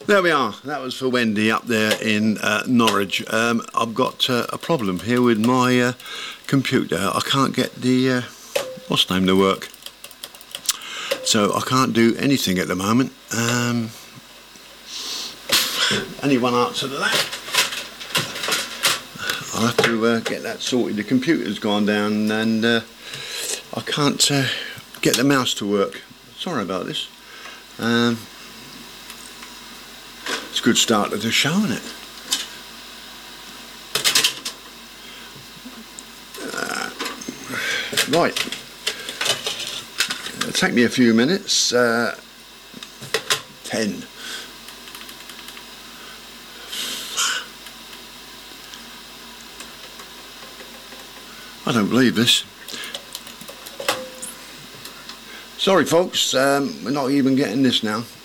There we are. That was for Wendy up there in Norwich. I've got a problem here with my computer. I can't get the what's the name to work. So I can't do anything at the moment. Only one answer to that. I'll have to get that sorted. The computer's gone down and I can't get the mouse to work. Sorry about this. It's a good start to the show, isn't it? Right. It'll take me a few minutes. 10. I don't believe this. Sorry folks, we're not even getting this now.